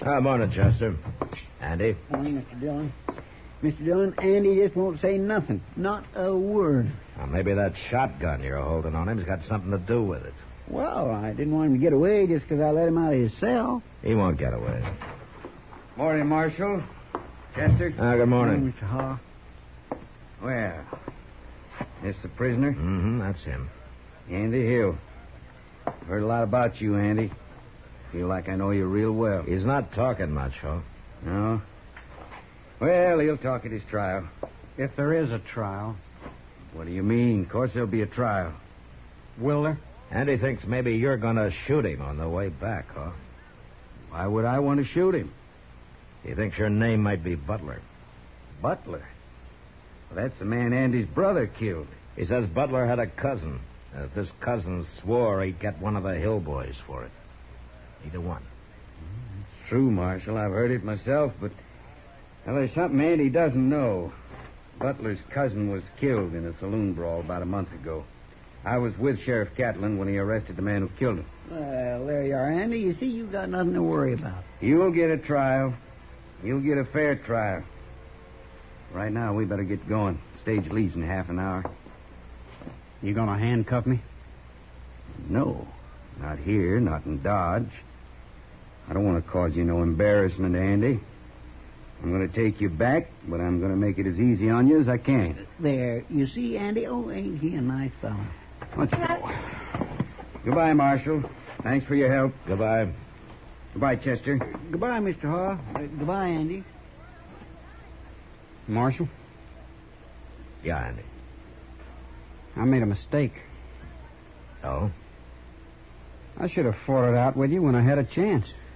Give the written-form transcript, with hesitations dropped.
Morning, Chester. Andy? Morning, Mr. Dillon. Mr. Dillon, Andy just won't say nothing. Not a word. Well, maybe that shotgun you're holding on him's got something to do with it. Well, I didn't want him to get away just because I let him out of his cell. He won't get away. Morning, Marshal. Chester. Good morning. Mr. Haw. Well, this the prisoner? Mm-hmm, that's him. Andy Hill. I've heard a lot about you, Andy. Feel like I know you real well. He's not talking much, huh? No? Well, he'll talk at his trial. If there is a trial. What do you mean? Of course there'll be a trial. Will there? Andy thinks maybe you're going to shoot him on the way back, huh? Why would I want to shoot him? He thinks your name might be Butler. Butler? Well, that's the man Andy's brother killed. He says Butler had a cousin. If this cousin swore he'd get one of the Hill boys for it. Either one. It's true, Marshal. I've heard it myself, but well, there's something Andy doesn't know. Butler's cousin was killed in a saloon brawl about a month ago. I was with Sheriff Catlin when he arrested the man who killed him. Well, there you are, Andy. You see, you've got nothing to worry about. You'll get a trial. You'll get a fair trial. Right now, we better get going. Stage leaves in half an hour. You gonna handcuff me? No, not here, not in Dodge. I don't want to cause you no embarrassment, Andy. I'm going to take you back, but I'm going to make it as easy on you as I can. There. You see, Andy? Oh, ain't he a nice fellow? Let's go. Goodbye, Marshal. Thanks for your help. Goodbye. Goodbye, Chester. Goodbye, Mr. Haw. Goodbye, Andy. Marshal, Yeah, Andy. I made a mistake. Oh? I should have fought it out with you when I had a chance.